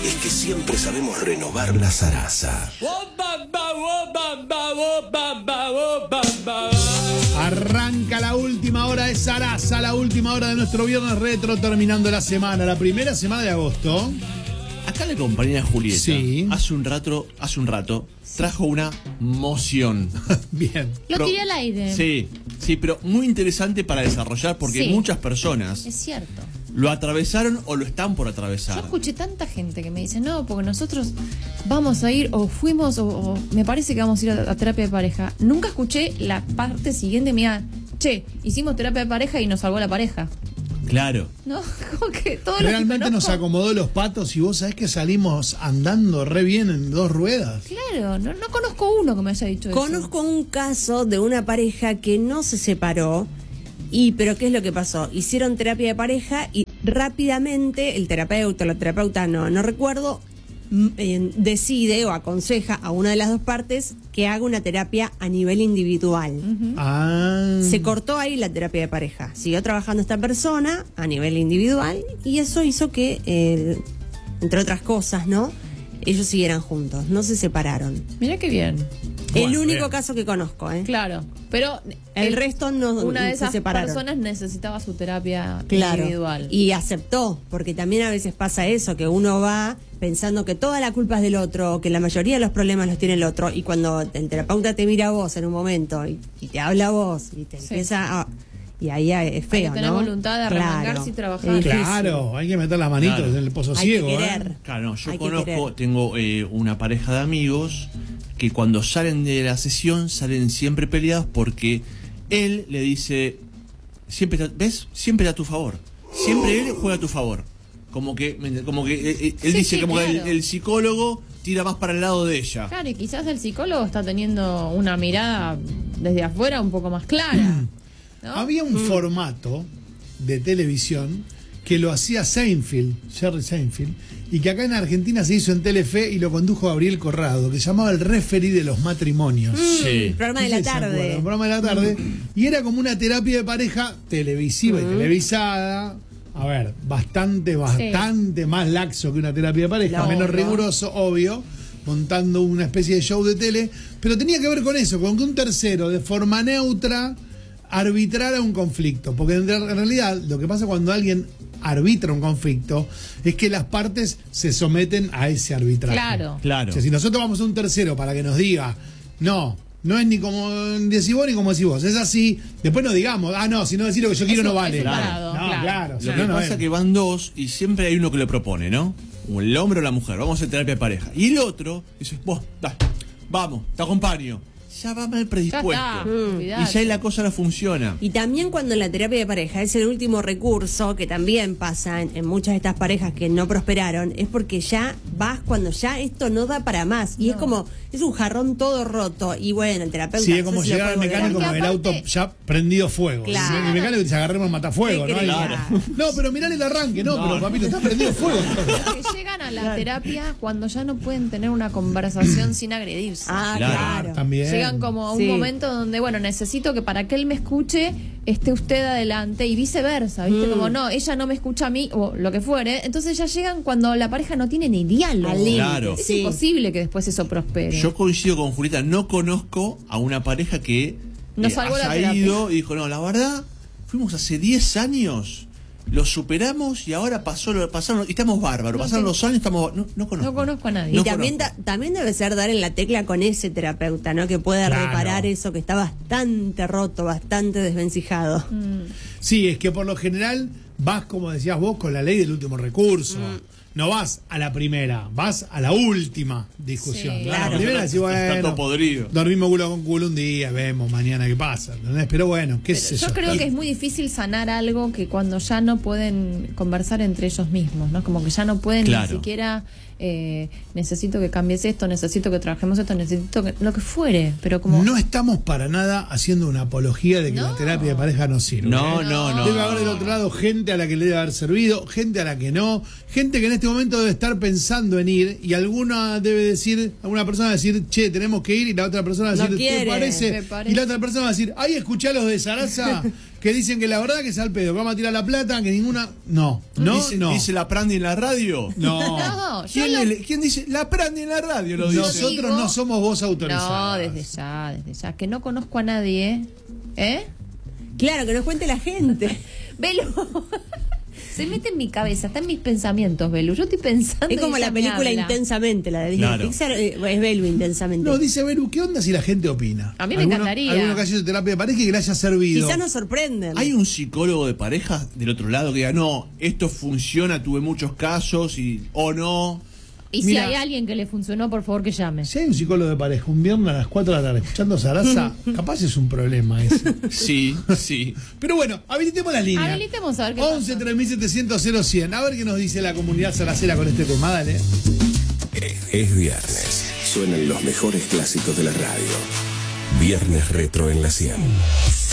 es que siempre sabemos renovar la zaraza. Arranca la última hora de Zaraza, la última hora de nuestro viernes retro, terminando la semana, la primera semana de agosto. Acá la compañera Julieta, sí, hace un rato trajo una moción. Bien. Lo tiré al aire. Sí, pero muy interesante para desarrollar porque muchas personas es cierto. Lo atravesaron o lo están por atravesar. Yo escuché tanta gente que me dice, no, porque nosotros vamos a ir o fuimos o me parece que vamos a ir a terapia de pareja. Nunca escuché la parte siguiente mía, che, hicimos terapia de pareja y nos salvó la pareja. Claro. No, como que todo realmente lo que nos acomodó los patos y vos sabés que salimos andando re bien en dos ruedas. Claro, no conozco uno que me haya dicho eso. Conozco un caso de una pareja que no se separó. Pero ¿qué es lo que pasó? Hicieron terapia de pareja y rápidamente el terapeuta o la terapeuta, no recuerdo, decide o aconseja a una de las dos partes que haga una terapia a nivel individual. Se cortó ahí la terapia de pareja. Siguió trabajando esta persona a nivel individual y eso hizo que, entre otras cosas, ¿no?, ellos siguieran juntos, no se separaron. Mirá qué bien. El único caso que conozco, ¿eh? Claro, pero el resto no se separaron. Una de esas personas necesitaba su terapia individual. Y aceptó, porque también a veces pasa eso, que uno va pensando que toda la culpa es del otro, que la mayoría de los problemas los tiene el otro, y cuando el terapeuta te mira a vos en un momento y te habla a vos y te empieza a... Y ahí es feo, hay que tener voluntad de arremangarse y trabajar. Claro, hay que meter las manitos en el pozo ciego. Hay que querer. Claro, no, yo tengo una pareja de amigos que cuando salen de la sesión salen siempre peleados porque él le dice, ¿ves? Siempre a tu favor. Siempre él juega a tu favor. Como que él dice que el psicólogo tira más para el lado de ella. Claro, y quizás el psicólogo está teniendo una mirada desde afuera un poco más clara. ¿No? Había un formato de televisión que lo hacía Seinfeld, Jerry Seinfeld, y que acá en Argentina se hizo en Telefe y lo condujo Gabriel Corrado, que se llamaba El Referí de los Matrimonios. Programa de la tarde. Un programa de la tarde. Y era como una terapia de pareja televisiva y televisada. A ver, bastante más laxo que una terapia de pareja, menos riguroso, obvio, montando una especie de show de tele, pero tenía que ver con eso, con que un tercero, de forma neutra, arbitrara un conflicto, porque en realidad lo que pasa cuando alguien arbitra un conflicto es que las partes se someten a ese arbitraje. Claro. O sea, si nosotros vamos a un tercero para que nos diga, no es ni como decís vos ni como decís vos, es así, después no digamos, si no decís lo que yo quiero no vale. Claro. Lo que pasa es que van dos y siempre hay uno que le propone, ¿no? O el hombre o la mujer, vamos a hacer terapia de pareja. Y el otro dice, vos, vamos, te acompaño. Ya va mal predispuesto. Y ya la cosa no funciona. Y también cuando la terapia de pareja es el último recurso, que también pasa en muchas de estas parejas que no prosperaron, es porque ya vas cuando ya esto no da para más. Y es como, es un jarrón todo roto. Y bueno, el terapeuta... Sí, es como llegar al mecánico con el auto ya prendido fuego. Claro. El mecánico dice, agarremos matafuego, ¿no? No, pero mirale el arranque, pero papito, está prendido fuego. Que llegan a la terapia cuando ya no pueden tener una conversación sin agredirse. Claro. También. Llegan como a un momento donde, necesito que para que él me escuche esté usted adelante y viceversa, ¿viste? Como ella no me escucha a mí o lo que fuere. Entonces ya llegan cuando la pareja no tiene ni diálogo. Claro. Es imposible que después eso prospere. Yo coincido con Julieta, no conozco a una pareja que haya ido y dijo, la verdad, fuimos hace 10 años, lo superamos y ahora pasaron y estamos bárbaros, pasaron los años, estamos no conozco a nadie. Y también debe ser dar en la tecla con ese terapeuta, ¿no? Que pueda reparar eso que está bastante roto, bastante desvencijado. Sí, es que por lo general vas, como decías vos, con la ley del último recurso. No vas a la primera, vas a la última discusión. Sí, La primera decís, está todo podrido. Dormimos culo con culo un día, vemos mañana qué pasa, ¿entendés? Pero bueno, qué sé yo. Yo creo que es muy difícil sanar algo que cuando ya no pueden conversar entre ellos mismos, ¿no? Como que ya no pueden ni siquiera necesito que cambies esto, necesito que trabajemos esto, necesito que lo que fuere, pero como no estamos para nada haciendo una apología de que la terapia de pareja no sirve. No. Debe haber del otro lado gente a la que le debe haber servido, gente a la que no, gente que en este este momento debe estar pensando en ir y alguna persona decir, che, tenemos que ir, y la otra persona va a decir, No quiere, ¿te parece? Y la otra persona va a decir, ay, escuchá los de Sarasa que dicen que la verdad que es al pedo, que vamos a tirar la plata, que ninguna... No. ¿Dice la Prandi en la radio? No. No, ¿Quién dice la Prandi en la radio? Lo dice. Nosotros no somos voz autorizadas. No, desde ya. Que no conozco a nadie, ¿eh? Claro, que nos cuente la gente. Belu. Se mete en mi cabeza, está en mis pensamientos, Belu. Yo estoy pensando. Es como y ella la me película habla. Intensamente, la de Disney Claro. Pixar, es Belu Intensamente. No, dice Beru, ¿qué onda si la gente opina? A mí me encantaría. Alguno que haya hecho terapia de pareja y que le haya servido. Quizás nos sorprenden. ¿Hay un psicólogo de pareja del otro lado que diga, no, esto funciona, tuve muchos casos o no? Y Mira, si hay alguien que le funcionó, por favor que llame. Si hay un psicólogo de pareja un viernes a las 4 de la tarde escuchando Sarasa, capaz es un problema ese. Sí. Pero bueno, habilitemos las líneas. Habilitemos a ver qué 11 3700 0100. A ver qué nos dice la comunidad saracera con este tema, dale. Es viernes. Suenan los mejores clásicos de la radio. Viernes Retro en la 100.